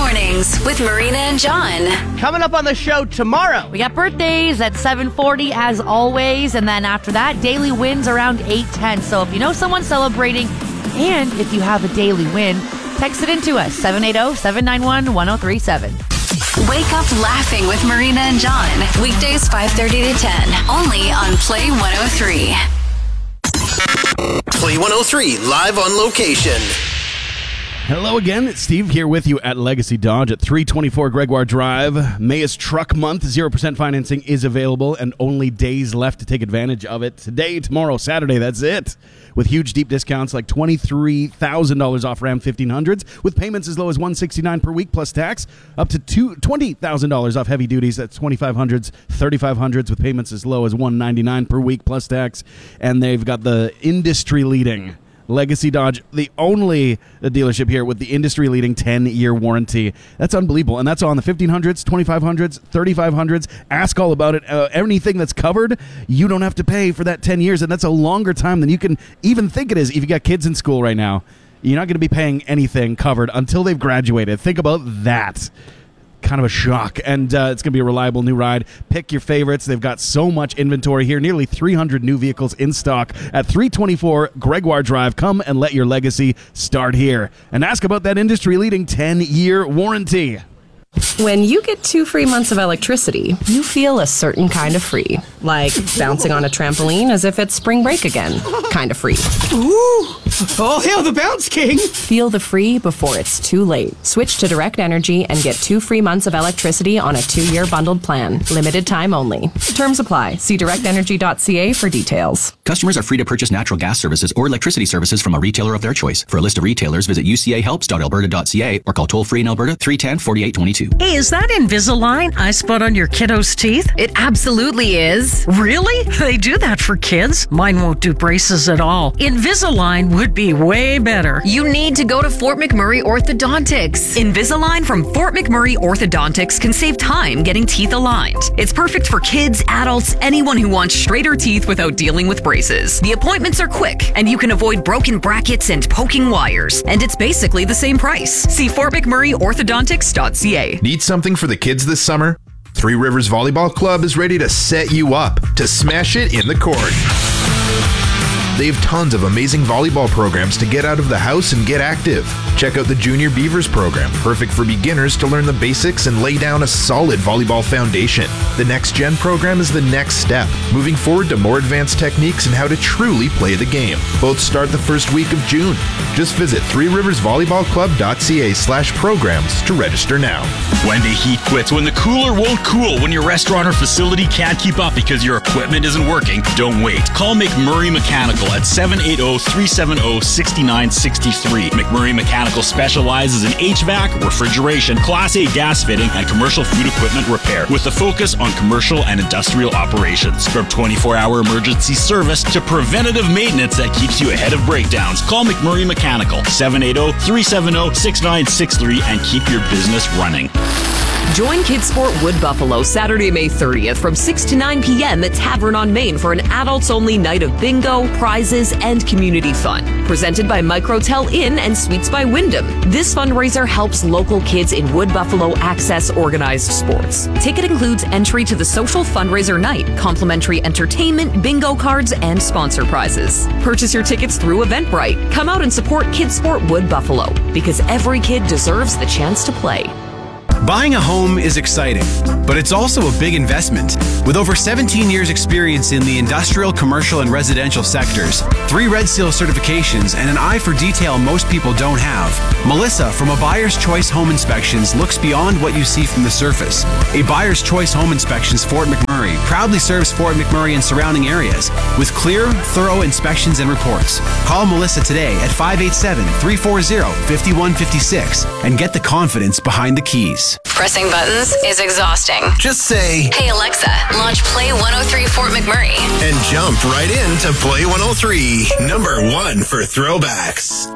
Mornings with Marina and John. Coming up on the show tomorrow. We got birthdays at 7:40 as always, and then after that, daily wins around 8:10. So if you know someone celebrating, and if you have a daily win, text it into us, 780-791-1037. Wake up laughing with Marina and John. Weekdays 5:30 to 10. Only on Play 103. Play 103, live on location. Hello again, it's Steve here with you at Legacy Dodge at 324 Gregoire Drive. May is truck month, 0% financing is available and only days left to take advantage of it. Today, tomorrow, Saturday, that's it. With huge deep discounts like $23,000 off Ram 1500s with payments as low as $169 per week plus tax, up to $20,000 off heavy duties, that's 2500s, 3500s with payments as low as $199 per week plus tax. And they've got the industry-leading Legacy Dodge, the only dealership here with the industry-leading 10-year warranty. That's unbelievable. And that's on the 1500s, 2500s, 3500s. Ask all about it. Anything that's covered, you don't have to pay for that 10 years. And that's a longer time than you can even think it is if you got kids in school right now. You're not going to be paying anything covered until they've graduated. Think about that. Kind of a shock, and it's going to be a reliable new ride. Pick your favorites. They've got so much inventory here, nearly 300 new vehicles in stock at 324 Gregoire Drive. Come and let your legacy start here, and ask about that industry-leading 10-year warranty. When you get 2 free months of electricity, you feel a certain kind of free. Like bouncing on a trampoline as if it's spring break again. Kind of free. Ooh! Oh, hail the bounce king! Feel the free before it's too late. Switch to Direct Energy and get 2 free months of electricity on a 2-year bundled plan. Limited time only. Terms apply. See directenergy.ca for details. Customers are free to purchase natural gas services or electricity services from a retailer of their choice. For a list of retailers, visit ucahelps.alberta.ca or call toll-free in Alberta 310-4822. Hey, is that Invisalign I spot on your kiddo's teeth? It absolutely is. Really? They do that for kids? Mine won't do braces at all. Invisalign would be way better. You need to go to Fort McMurray Orthodontics. Invisalign from Fort McMurray Orthodontics can save time getting teeth aligned. It's perfect for kids, adults, anyone who wants straighter teeth without dealing with braces. The appointments are quick, and you can avoid broken brackets and poking wires. And it's basically the same price. See FortMcMurrayOrthodontics.ca. Need something for the kids this summer? Three Rivers Volleyball Club is ready to set you up to smash it in the court. They have tons of amazing volleyball programs to get out of the house and get active. Check out the Junior Beavers program, perfect for beginners to learn the basics and lay down a solid volleyball foundation. The Next Gen program is the next step, moving forward to more advanced techniques and how to truly play the game. Both start the first week of June. Just visit threeriversvolleyballclub.ca/programs to register now. When the heat quits, when the cooler won't cool, when your restaurant or facility can't keep up because your equipment isn't working, don't wait. Call McMurray Mechanical at 780-370-6963. McMurray Mechanical specializes in HVAC, refrigeration, Class A gas fitting, and commercial food equipment repair with a focus on commercial and industrial operations. From 24-hour emergency service to preventative maintenance that keeps you ahead of breakdowns, call McMurray Mechanical 780-370-6963 and keep your business running. Join Kids Sport Wood Buffalo Saturday, May 30th from 6 to 9 p.m. at Tavern on Main for an adults-only night of bingo, prizes, and community fun. Presented by Microtel Inn and Suites by Wyndham. This fundraiser helps local kids in Wood Buffalo access organized sports. Ticket includes entry to the social fundraiser night, complimentary entertainment, bingo cards, and sponsor prizes. Purchase your tickets through Eventbrite. Come out and support Kids Sport Wood Buffalo because every kid deserves the chance to play. Buying a home is exciting, but it's also a big investment. With over 17 years experience in the industrial, commercial, and residential sectors, 3 Red Seal certifications, and an eye for detail most people don't have, Melissa from A Buyer's Choice Home Inspections looks beyond what you see from the surface. A Buyer's Choice Home Inspections Fort McMurray proudly serves Fort McMurray and surrounding areas with clear, thorough inspections and reports. Call Melissa today at 587-340-5156 and get the confidence behind the keys. Pressing buttons is exhausting. Just say, "Hey Alexa, launch Play 103 Fort McMurray." And jump right into Play 103, number 1 for throwbacks.